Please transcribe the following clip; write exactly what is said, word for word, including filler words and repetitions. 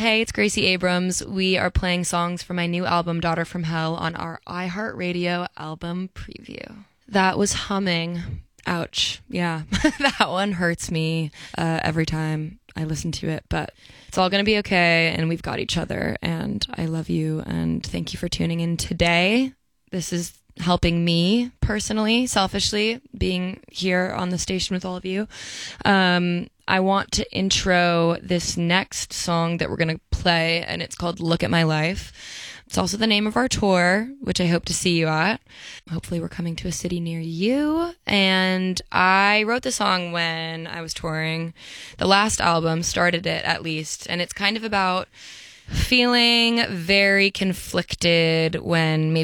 Hey, it's Gracie Abrams. We are playing songs from my new album, Daughter from Hell, on our iHeartRadio album preview. That was humming. Ouch. Yeah, that one hurts me uh, every time I listen to it, but it's all going to be okay, and we've got each other, and I love you, and thank you for tuning in today. This is helping me personally, selfishly, being here on the station with all of you. Um, I want to intro this next song that we're going to play, and it's called Look at My Life. It's also the name of our tour, which I hope to see you at. Hopefully we're coming to a city near you. And I wrote the song when I was touring. The last album started it, at least, and it's kind of about feeling very conflicted when maybe